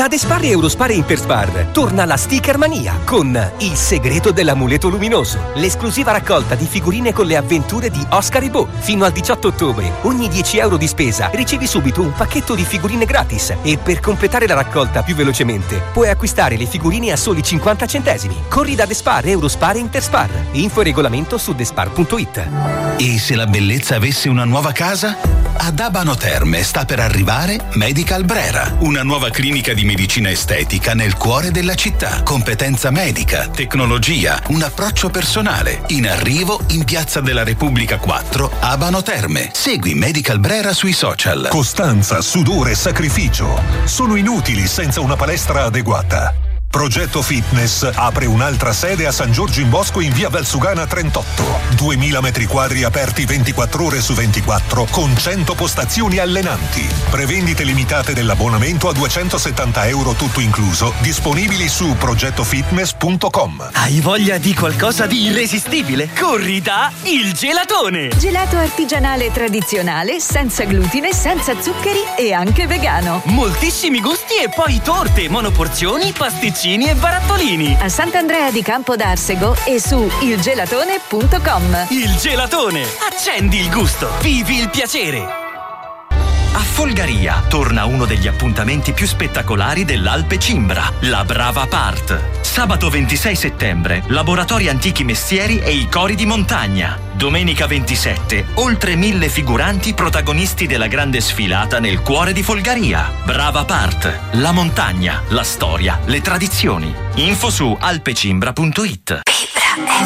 Da Despar e Eurospar e Interspar torna la Sticker Mania con Il segreto dell'amuleto luminoso, l'esclusiva raccolta di figurine con le avventure di Oscar e Bo. Fino al 18 ottobre, ogni 10 euro di spesa ricevi subito un pacchetto di figurine gratis e per completare la raccolta più velocemente puoi acquistare le figurine a soli 50 centesimi. Corri da Despar, Eurospar e Interspar. Info e regolamento su despar.it. E se la bellezza avesse una nuova casa? Ad Abano Terme sta per arrivare Medical Brera, una nuova clinica di medicina estetica nel cuore della città. Competenza medica, tecnologia, un approccio personale. In arrivo in Piazza della Repubblica 4, Abano Terme. Segui Medical Brera sui social. Costanza, sudore, sacrificio sono inutili senza una palestra adeguata. Progetto Fitness apre un'altra sede a San Giorgio in Bosco in via Valsugana 38. 2000 metri quadri aperti 24 ore su 24 con 100 postazioni allenanti. Prevendite limitate dell'abbonamento a €270 tutto incluso, disponibili su progettofitness.com. Hai voglia di qualcosa di irresistibile? Corri da Il Gelatone! Gelato artigianale tradizionale, senza glutine, senza zuccheri e anche vegano. Moltissimi gusti e poi torte, monoporzioni, pasticcini e barattolini. A Sant'Andrea di Campodarsego e su ilgelatone.com. Il Gelatone! Accendi il gusto, vivi il piacere! A Folgaria torna uno degli appuntamenti più spettacolari dell'Alpe Cimbra, la Brava Part. Sabato 26 settembre, Laboratori Antichi Mestieri e i Cori di Montagna. Domenica 27, oltre 1000 figuranti protagonisti della grande sfilata nel cuore di Folgaria. Brava Part, la montagna, la storia, le tradizioni. Info su alpecimbra.it.